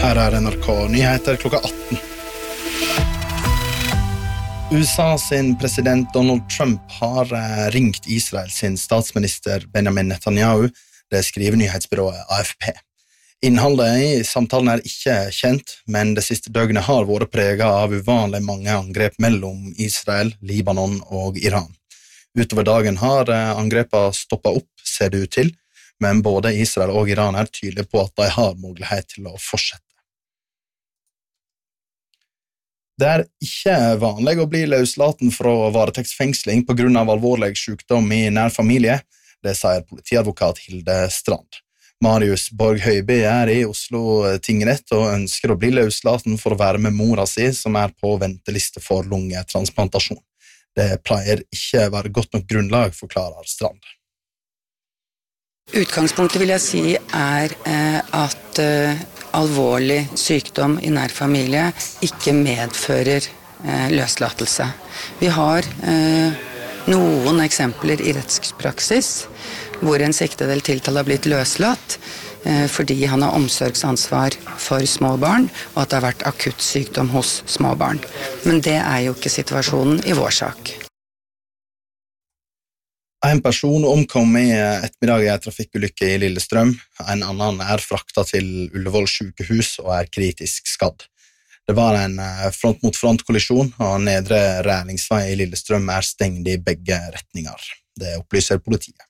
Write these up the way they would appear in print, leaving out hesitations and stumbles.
Her NRK Nyheter klokka 18. USA sin president Donald Trump har ringt Israel sin statsminister Benjamin Netanyahu, det skriver nyhetsbyrået AFP. Innholdet i samtalen ikke kjent, men det siste døgnet har vært preget av uvanlig mange angrep mellom Israel, Libanon og Iran. Utover dagen har angrepene stoppet opp, ser det ut til, men både Israel og Iran tydelige på at de har mulighet til å fortsette. Det ikke vanlig å bli løslaten fra varetektsfengsling på grunn av alvorlig sykdom i nær familie, det sier politiadvokat Hilde Strand. Marius Borg Høiby i Oslo tingrett og ønsker å bli løslaten for å være med mora si, som på venteliste for lungetransplantasjon. Det pleier ikke være godt nok grunnlag, forklarer Strand. Utgangspunktet vil jeg si at alvorlig sykdom i nær familie ikke medfører løslatelse. Vi har noen eksempler i rettspraksis hvor en siktede eller tiltalt har blitt løslatt fordi han har omsorgsansvar for små barn og at det har vært akutt sykdom hos små barn. Men det jo ikke situasjonen i vår sak. En person omkom i ettermiddag i en trafikkulykke i Lillestrøm. En annen fraktet til Ullevål sykehus og kritisk skadd. Det var en front-mot-front-kollisjon, og nedre Rælingsvei i Lillestrøm stengt i begge retninger. Det opplyser politiet.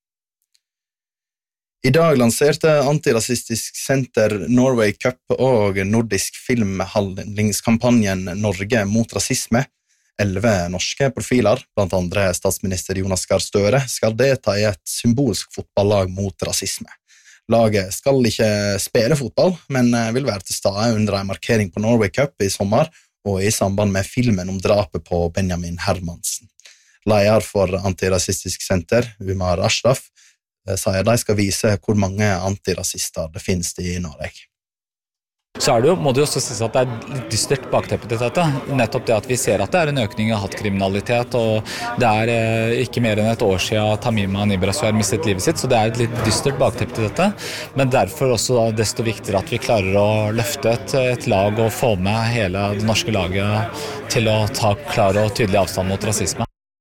I dag lanserte Antirasistisk Senter Norway Cup og Nordisk filmhandlingskampanjen Norge mot rasisme. 11 norske profiler, blant andre statsminister Jonas Gahr Støre, skal delta i et symbolsk fotballag mot rasisme. Laget skal ikke spille fotball, men vil være til stede under en markering på Norway Cup i sommer og i samband med filmen om drapet på Benjamin Hermansen. Leder for Antirasistisk Senter, Umar Ashraf, sier de skal vise hvor mange antirasister det finnes i Norge. Så må det jo også sies at det litt dystert bakteppet til dette. Nettopp det at vi ser at det en økning av hattkriminalitet, og det ikke mer enn et år siden Tamima Nibrasu mistet livet sitt, så det et litt dystert bakteppe til dette. Men derfor også desto viktigere at vi klarer å løfte et lag og få med hele det norske laget til å ta klar og tydelig avstand mot rasisme.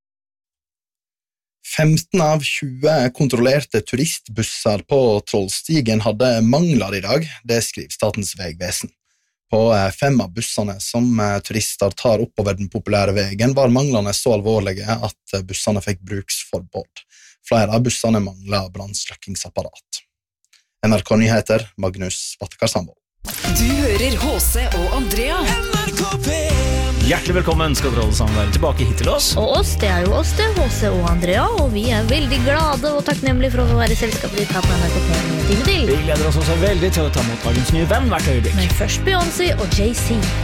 15 av 20 kontrollerte turistbusser på Trollstigen hadde mangler i dag, det skriver Statens vegvesen. På 5 av bussene som turister tar oppover den populære veien var manglene så alvorlige at bussene fikk bruksforbud. Flere av bussene manglet brannslukkingsapparat. NRK Nyheter, Magnus Vattekar-Sandvold. Du hører H.C. og Andrea. NRK P1. Hjertelig velkommen skal dere alle sammen være tilbake hit til oss. Og oss, det jo oss, det H.C. og Andrea, og vi veldig glade og takknemlige for å være i selskapet ditt her på NRK P1 en time til. Vi gleder oss også veldig til å ta mot dagens nye venn hvert øyeblikk. Men først Beyoncé og Jay-Z.